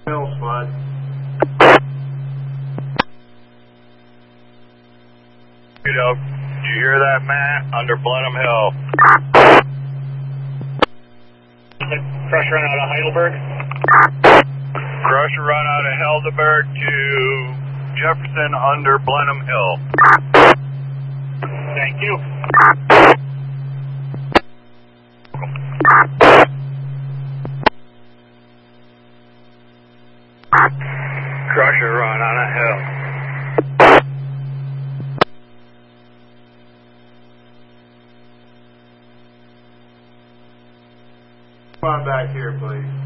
Hill, Spud. Do you hear that, Matt? Under Blenheim Hill. Crush run out of Heidelberg. Crusher run out of Heidelberg to Jefferson under Blenheim Hill. Thank you. Crusher run on a hill. Come on back here, please.